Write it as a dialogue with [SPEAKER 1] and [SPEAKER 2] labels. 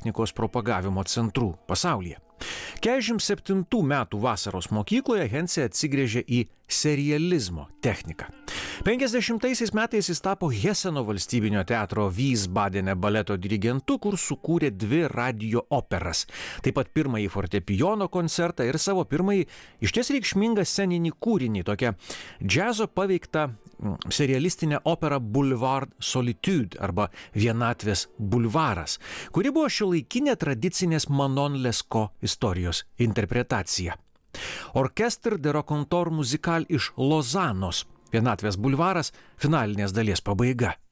[SPEAKER 1] technikos propagavimo centrų pasaulyje. 47 metų vasaros mokykloje Hensė atsigręžė į serializmo techniką. 50 metais jis tapo Heseno valstybinio teatro Wiesbadene baleto dirigentu, kur sukūrė 2 radijo operas, taip pat pirmąjį fortepijono koncertą ir savo pirmąjį išties reikšmingą sceninį kūrinį, tokią džiazo paveiktą serialistinę operą Boulevard Solitude arba Vienatvės bulvaras, kuri buvo šiuolaikinė tradicinės Manon Lescaut istorijos interpretacija. Orchestre de Raconteur Musical iš Lozanos, Vienatvės bulvaras, finalinės dalies pabaiga.